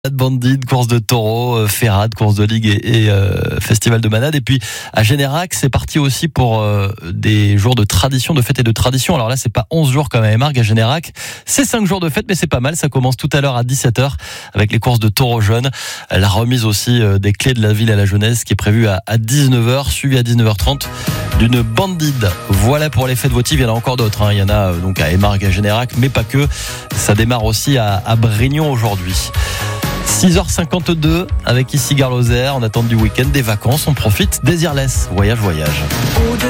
Bandit, course de taureau, ferrade, course de ligue et festival de manade. Et puis à Générac, c'est parti aussi pour des jours de tradition, de fête et de tradition. Alors là, c'est pas 11 jours comme à Émargues, à Générac. C'est 5 jours de fête, mais c'est pas mal. Ça commence tout à l'heure à 17h avec les courses de taureaux jeunes. La remise aussi des clés de la ville à la jeunesse qui est prévue à 19h, suivie à 19h30 d'une bandide. Voilà pour les fêtes votives. Il y en a encore d'autres. Il y en a donc à Émargues, à Générac, mais pas que. Ça démarre aussi à Brignon aujourd'hui. 6h52 avec ici Gare Lozère, en attente du week-end, des vacances, on profite. Desireless, voyage.